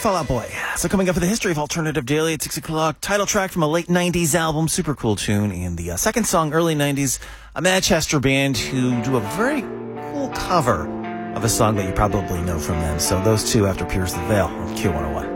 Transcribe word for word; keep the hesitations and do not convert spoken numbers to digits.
Fall Out Boy. So coming up for the History of Alternative Daily at six o'clock, title track from a late nineties album, super cool tune, and the uh, second song, early nineties, a Manchester band who do a very cool cover of a song that you probably know from them. So those two after Pierce the Veil on Q one oh one.